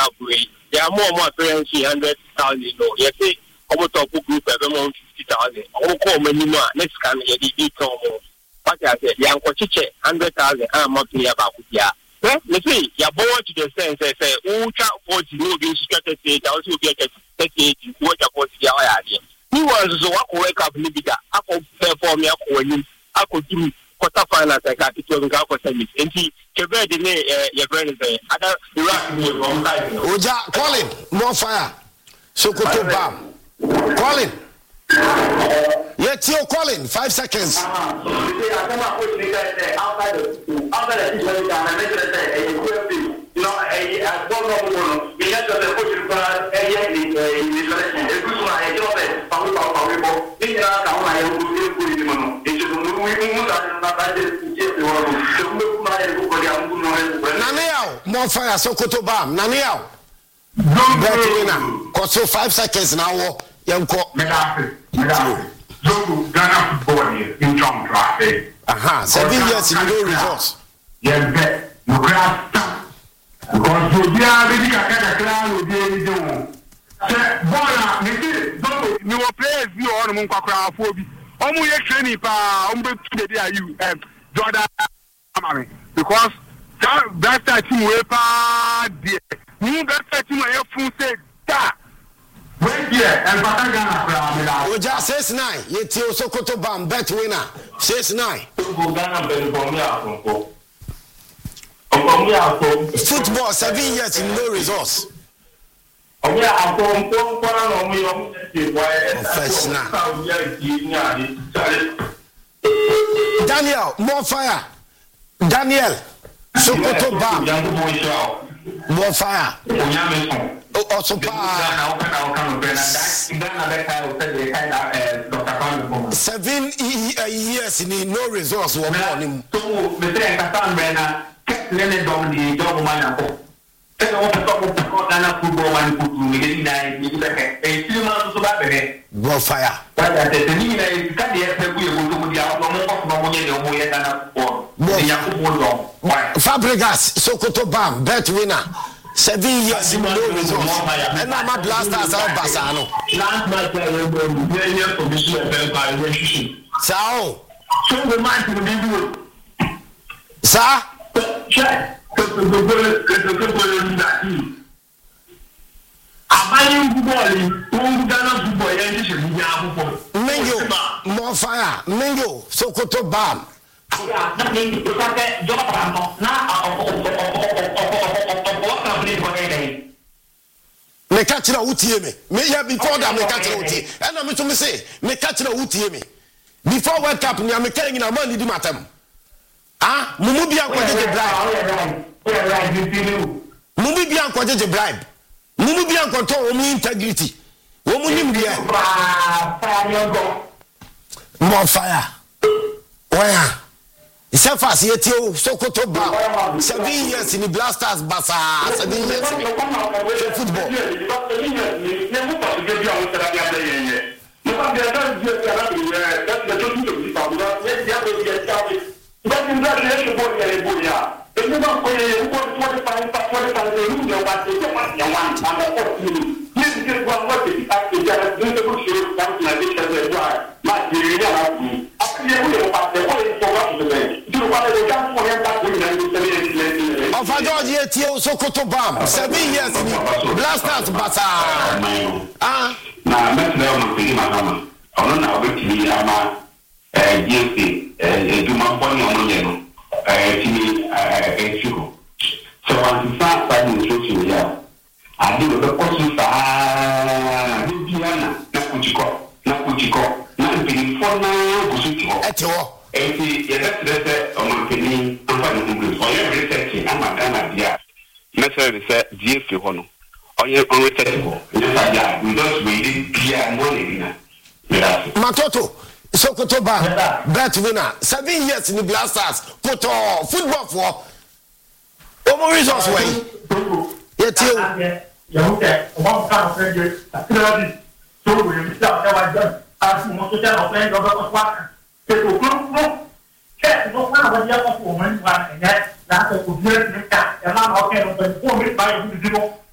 Cup. There are more parents 100,000. You say, almost top group every month 50,000. All call minimum next can be what I said, young coaches 100,000. I'm not clear about it. Let's see, you're born to the sense, say, ultra 40 will be scattered, also get 38 what I call the idea. He was so I wake up Libida. I could perform your calling. I could do quarterfinals like I could go for semis. And he can read the name your friend say, I don't Oja, Colin, more fire. So go to Bam. Colin. Let's hear Colin, 5 seconds. Naniel, more fire, so go to Bam. Naniel. Because 5 seconds now. Yanko. Zogu Ghana football in John Traffic. 7 years in no results. Yes, bet. No grass. Because you are really a clown with the Bona, you will play you on Munkakra for me. Almost training pa, you Jordan. Because that team will pa, dear. You that team will full say that. Oja 6-9. Yeti Sokoto Bam bet winner 6-9. Football 7 years in no results. Daniel, more fire. Daniel Sokoto Bam. More fire. Also, 7 years in no results. More fire. Fabregas, Sokoto Bam, bet winner. 7 years in no results. And I'm a blasters out Basano. Last night, Sao. So the match will be good. Sir? Check. Mingo, more fire. Mingo, Sokoto Bam. Me catch na utie me. Me here before that me catch na utie. And I'm to me say, me catch na utie me. Before World Cup, me am carrying na man di matam. Ah, mumu bi akwaje bribe. Mumu bi akwaje bribe. Mumu bi akwato omu integrity. Omu nim dia. More fire. Where? Sefas yetio Sokoto Bam 7 years in the Blasters Basa 7 years in football. Of a George yetio Sokoto Bam 7 years in the Blasters Basa. Na mesna no pedi magama ono na obetimi ama GFC eduma boni ono ye no timi Mexico so one fa pa ni so ya adi do ko so fa ni biana na kujiko na pedi fona kusuti Eto eti ye let's ono pedi amfa ni ngre so ye research ama na dia mesna se GFC hono oye unresearchable. We just really clear money. Matoto Sokoto Bam bet winner 7 years in the Blasters put football for omo results way. Yetio Yahuke one kind of friend clearly so we miss out that was as most of them friend of what people no check no one of the other woman one and that a good year and I'm okay but for me by